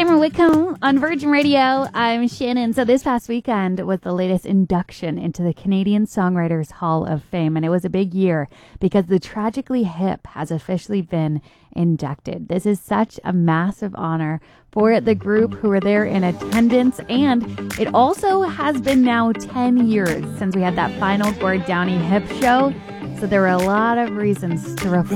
Cameron Whitcomb on Virgin Radio. I'm Shannon. So this past weekend was the latest induction into the Canadian Songwriters Hall of Fame, and it was a big year because the Tragically Hip has officially been inducted. This is such a massive honor for the group who were there in attendance, and it also has been now 10 years since we had that final Gord Downie Hip show, so there were a lot of reasons to reflect